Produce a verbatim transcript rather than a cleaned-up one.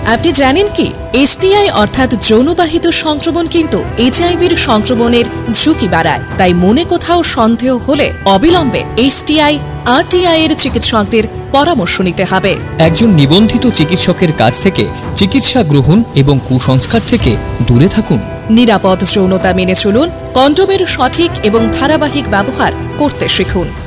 আপনি জানেন কি এসটিআই অর্থাৎ যৌনবাহিত সংক্রমণ কিন্তু এইচআইভির সংক্রমণের ঝুঁকি বাড়ায়। তাই মনে কোথাও সন্দেহ হলে অবিলম্বে এসটিআই আরটিআই এর চিকিৎসকদের পরামর্শ নিতে হবে। একজন নিবন্ধিত চিকিৎসকের কাছ থেকে চিকিৎসা গ্রহণ এবং কুসংস্কার থেকে দূরে থাকুন। নিরাপদ যৌনতা মেনে চলুন, কন্ডোমের সঠিক এবং ধারাবাহিক ব্যবহার করতে শিখুন।